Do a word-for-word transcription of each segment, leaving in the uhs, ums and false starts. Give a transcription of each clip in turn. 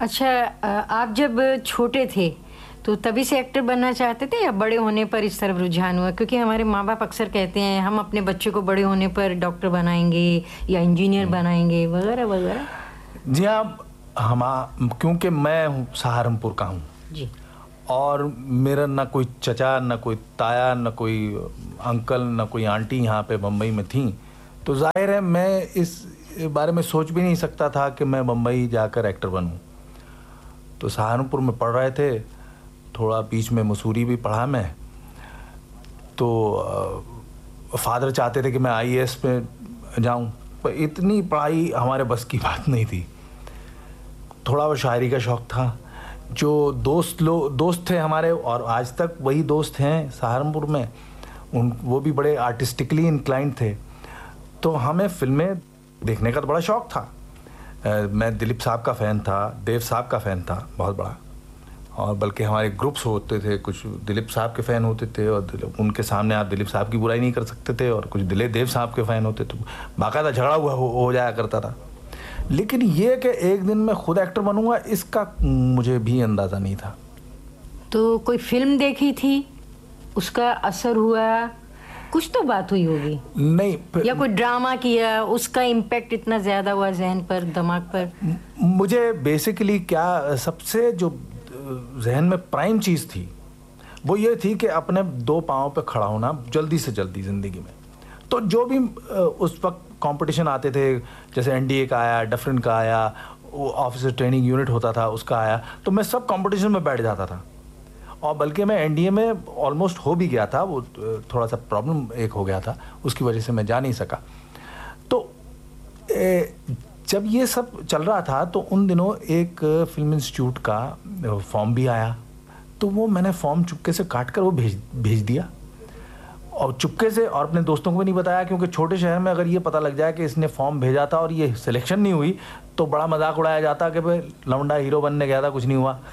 अच्छा, आप जब छोटे थे तो तभी से एक्टर बनना चाहते थे या बड़े होने पर इस तरफ रुझान हुआ? क्योंकि हमारे माँ बाप अक्सर कहते हैं हम अपने बच्चे को बड़े होने पर डॉक्टर बनाएंगे या इंजीनियर बनाएंगे वगैरह वगैरह। जी हाँ, हम क्योंकि मैं हूँ सहारनपुर का हूँ जी, और मेरा ना कोई चचा, ना कोई ताया, ना कोई अंकल, ना कोई आंटी यहाँ पे बम्बई में थी, तो जाहिर है मैं इस बारे में सोच भी नहीं सकता था कि मैं बम्बई जाकर एक्टर बनूं। तो सहारनपुर में पढ़ रहे थे, थोड़ा बीच में मसूरी भी पढ़ा मैं, तो फादर चाहते थे कि मैं आई ए एस पे जाऊं, पर इतनी पढ़ाई हमारे बस की बात नहीं थी। थोड़ा वो शायरी का शौक़ था। जो दोस्त लोग दोस्त थे हमारे, और आज तक वही दोस्त हैं सहारनपुर में, उन वो भी बड़े आर्टिस्टिकली इंक्लाइंड थे, तो हमें फिल्में देखने का तो बड़ा शौक़ था। आ, मैं दिलीप साहब का फ़ैन था, देव साहब का फ़ैन था बहुत बड़ा, और बल्कि हमारे ग्रुप्स होते थे, कुछ दिलीप साहब के फ़ैन होते थे और उनके सामने आप दिलीप साहब की बुराई नहीं कर सकते थे, और कुछ दिलीप देव साहब के फ़ैन होते थे, बाकायदा झगड़ा हुआ हो, हो जाया करता था। लेकिन ये कि एक दिन मैं खुद एक्टर बनूंगा, इसका मुझे भी अंदाज़ा नहीं था। तो कोई फिल्म देखी थी, उसका असर हुआ, कुछ तो बात हुई होगी? नहीं, या कोई ड्रामा किया, उसका इम्पैक्ट इतना ज़्यादा हुआ जहन पर, दिमाग पर? मुझे बेसिकली क्या, सबसे जो जहन में प्राइम चीज़ थी वो ये थी कि अपने दो पाँव पे खड़ा होना जल्दी से जल्दी ज़िंदगी में। तो जो भी उस वक्त कंपटीशन आते थे, जैसे एन डी ए का आया, डफरिन का आया, वो ऑफिसर ट्रेनिंग यूनिट होता था उसका आया, तो मैं सब कंपटीशन में बैठ जाता था। और बल्कि मैं एन डी ए में ऑलमोस्ट हो भी गया था, वो थोड़ा सा प्रॉब्लम एक हो गया था, उसकी वजह से मैं जा नहीं सका। तो ए, जब ये सब चल रहा था तो उन दिनों एक फिल्म इंस्टीट्यूट का फॉर्म भी आया, तो वो मैंने फॉर्म चुपके से काट कर वो भेज भेज दिया, और चुपके से, और अपने दोस्तों को भी नहीं बताया, क्योंकि छोटे शहर में अगर ये पता लग जाए कि इसने फॉर्म भेजा था और ये सिलेक्शन नहीं हुई तो बड़ा मजाक उड़ाया जाता कि भाई लौंडा हीरो बनने गया था, कुछ नहीं हुआ।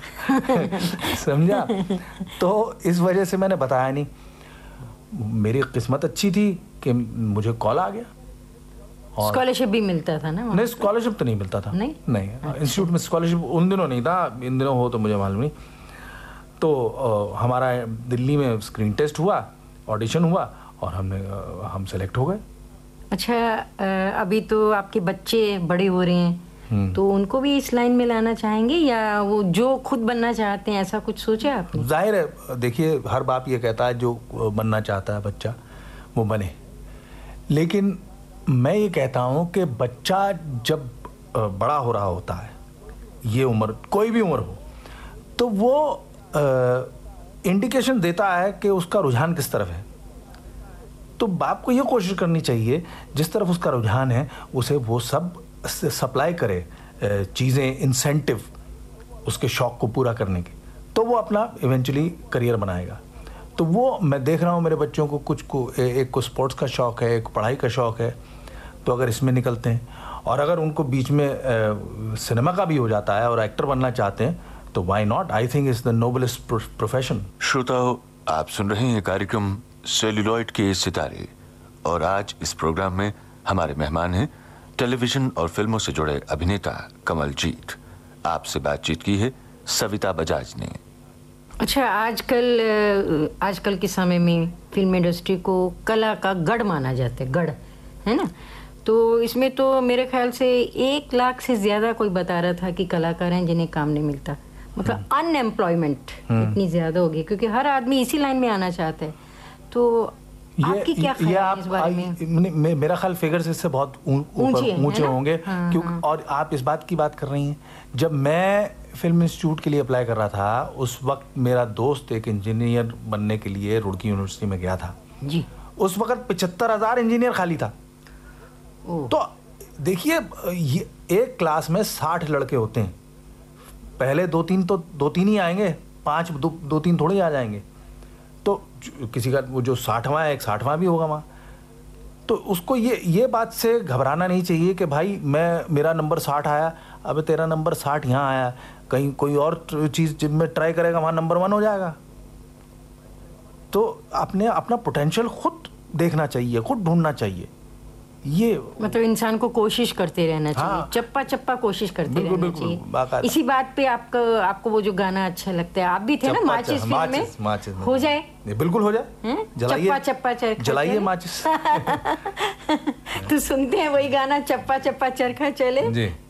समझा? तो इस वजह से मैंने बताया नहीं। मेरी किस्मत अच्छी थी कि मुझे कॉल आ गया। स्कॉलरशिप भी मिलता था ना? नहीं, स्कॉलरशिप तो नहीं मिलता था। नहीं नहीं, इंस्टीट्यूट में स्कॉलरशिप उन दिनों नहीं था, इन दिनों हो तो मुझे मालूम नहीं। तो आ, हमारा दिल्ली में स्क्रीन टेस्ट हुआ, ऑडिशन हुआ, और हमने हम सेलेक्ट हो गए। अच्छा, अभी तो आपके बच्चे बड़े हो रहे हैं, तो उनको भी इस लाइन में लाना चाहेंगे, या वो जो खुद बनना चाहते हैं, ऐसा कुछ सोचा आपने? जाहिर है, देखिए हर बाप ये कहता है जो बनना चाहता है बच्चा वो बने, लेकिन मैं ये कहता हूँ कि बच्चा जब बड़ा हो रहा होता है, ये उम्र कोई भी उम्र हो, तो वो इंडिकेशन देता है कि उसका रुझान किस तरफ है। तो बाप को ये कोशिश करनी चाहिए जिस तरफ उसका रुझान है उसे वो सब सप्लाई करे चीज़ें, इंसेंटिव उसके शौक़ को पूरा करने के, तो वो अपना इवेंचुअली करियर बनाएगा। तो वो मैं देख रहा हूँ मेरे बच्चों को, कुछ को एक को स्पोर्ट्स का शौक़ है, एक पढ़ाई का शौक़ है, तो अगर इसमें निकलते हैं, और अगर उनको बीच में आ, सिनेमा का भी हो जाता है और एक्टर बनना चाहते हैं तो why not. I think it's the noblest profession. श्रोताओं, आप सुन रहे हैं कार्यक्रम सेल्यूलॉइड के सितारे, और आज इस प्रोग्राम में हमारे मेहमान हैं टेलीविजन और फिल्मों से जुड़े अभिनेता कमलजीत। आपसे बातचीत की है सविता बजाज ने। अच्छा, आजकल आजकल के समय में फिल्म इंडस्ट्री को कला का गढ़ माना जाता है, गढ़ है ना? तो इसमें तो मेरे ख्याल से एक लाख से ज्यादा कोई बता रहा था कि कलाकार हैं जिन्हें काम नहीं मिलता, मतलब अनएम्प्लॉयमेंट इतनी ज्यादा होगी, क्योंकि हर आदमी इसी लाइन में आना चाहता है। तो आपकी क्या ख्याल है इस बारे में? मे, मेरा ख्याल फिगर्स इससे बहुत ऊंचे होंगे, हाँ, क्योंकि हाँ। और आप इस बात की बात कर रही हैं, जब मैं फिल्म इंस्टीट्यूट के लिए अप्लाई कर रहा था उस वक्त मेरा दोस्त एक इंजीनियर बनने के लिए रुड़की यूनिवर्सिटी में गया था जी। उस वक्त पचहत्तर हजार इंजीनियर खाली था। तो देखिए, ये एक क्लास में साठ लड़के होते हैं, पहले दो तीन तो दो तीन ही आएंगे, पांच दो, दो तीन थोड़े ही आ जाएंगे। तो किसी का वो जो साठवां है, एक साठवां भी होगा वहाँ। तो उसको ये ये बात से घबराना नहीं चाहिए कि भाई मैं मेरा नंबर साठ आया, अब तेरा नंबर साठ यहाँ आया, कहीं कोई और चीज़ जिनमें ट्राई करेगा वहाँ नंबर वन हो जाएगा। तो अपने अपना पोटेंशियल खुद देखना चाहिए, खुद ढूंढना चाहिए। ये मतलब इंसान को कोशिश करते रहना चाहिए, हाँ। चप्पा चप्पा कोशिश करते बिल्कुल, रहना बिल्कुल, चाहिए। बाकायदा। इसी बात पे आपका आपको वो जो गाना अच्छा लगता है, आप भी थे ना चप्पा माचिस च- फिल्म में, माचिस- माचिस में। हो जाए ये बिल्कुल हो जाए, हैं? जलाइए चप्पा चप्पा चरखा जलाइए चले। माचिस। तो सुनते हैं वही गाना, चप्पा चप्पा चरखा चले। जी।